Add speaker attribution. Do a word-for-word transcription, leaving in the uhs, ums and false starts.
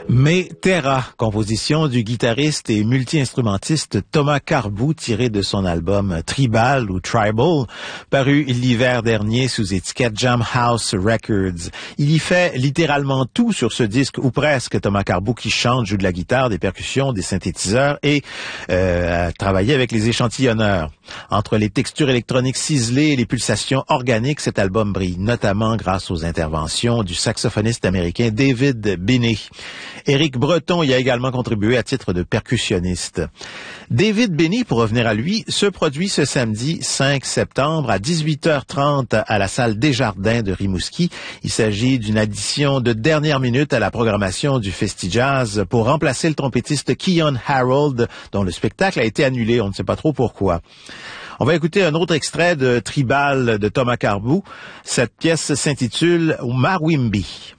Speaker 1: Mais Terra, composition du guitariste et multi-instrumentiste Thomas Carboux, tiré de son album Tribal ou Tribal, paru l'hiver dernier sous étiquette Jam House Records. Il y fait littéralement tout sur ce disque, ou presque. Thomas Carboux qui chante, joue de la guitare, des percussions, des synthétiseurs et euh, a travaillé avec les échantillonneurs. Entre les textures électroniques ciselées et les pulsations organiques, cet album brille notamment grâce aux interventions du saxophoniste américain David Binney. Éric Breton y a également contribué à titre de percussionniste. David Binney, pour revenir à lui, se produit ce samedi cinq septembre à dix-huit heures trente à la salle Desjardins de Rimouski. Il s'agit d'une addition de dernière minute à la programmation du FestiJazz pour remplacer le trompettiste Keyon Harold, dont le spectacle a été annulé. On ne sait pas trop pourquoi. On va écouter un autre extrait de Tribal de Thomas Carboux. Cette pièce s'intitule Mawimbi.